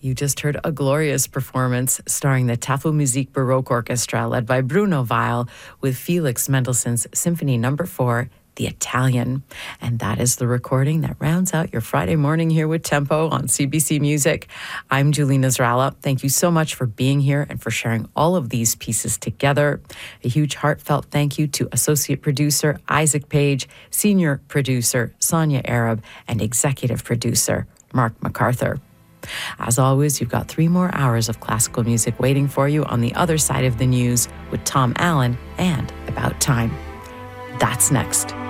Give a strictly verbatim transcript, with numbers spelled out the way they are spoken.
You just heard a glorious performance starring the Tafelmusik Baroque Orchestra led by Bruno Weil with Felix Mendelssohn's Symphony Number four, The Italian. And that is the recording that rounds out your Friday morning here with Tempo on C B C Music. I'm Julie Nasrallah. Thank you so much for being here and for sharing all of these pieces together. A huge heartfelt thank you to Associate Producer Isaac Page, Senior Producer Sonia Arab, and Executive Producer Mark MacArthur. As always, you've got three more hours of classical music waiting for you on the other side of the news with Tom Allen and About Time. That's next.